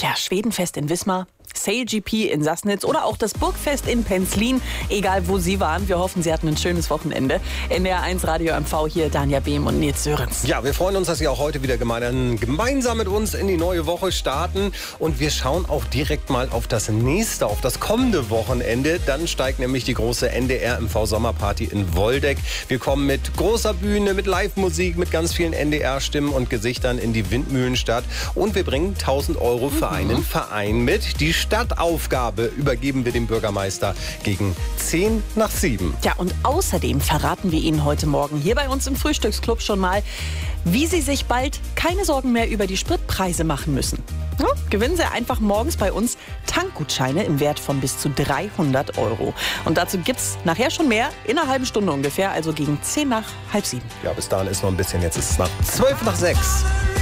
Ja, Schwedenfest in Wismar, SailGP in Sassnitz oder auch das Burgfest in Penzlin. Egal, wo Sie waren, wir hoffen, Sie hatten ein schönes Wochenende. NDR1 Radio MV, hier Danja Behm und Nils Sörensen. Ja, wir freuen uns, dass Sie auch heute wieder gemeinsam mit uns in die neue Woche starten. Und wir schauen auch direkt mal auf das nächste, auf das kommende Wochenende. Dann steigt nämlich die große NDR MV Sommerparty in Woldeck. Wir kommen mit großer Bühne, mit Live-Musik, mit ganz vielen NDR-Stimmen und Gesichtern in die Windmühlenstadt. Und wir bringen 1.000 Euro für einen Verein mit. Die Stadtaufgabe übergeben wir dem Bürgermeister gegen 6:10. Ja, und außerdem verraten wir Ihnen heute Morgen hier bei uns im Frühstücksclub schon mal, wie Sie sich bald keine Sorgen mehr über die Spritpreise machen müssen. Ja, gewinnen Sie einfach morgens bei uns Tankgutscheine im Wert von bis zu 300 Euro. Und dazu gibt's nachher schon mehr, in einer halben Stunde ungefähr, also gegen 6:10. Ja, bis dahin ist noch ein bisschen, jetzt ist es nach 6:12.